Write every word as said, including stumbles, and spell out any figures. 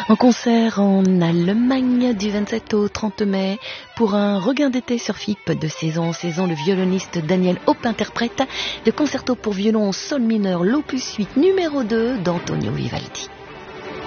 En concert en Allemagne du vingt-sept au trente mai pour un regain d'été sur F I P de saison en saison, le violoniste Daniel Hope interprète le concerto pour violon au sol mineur l'opus huit numéro deux d'Antonio Vivaldi.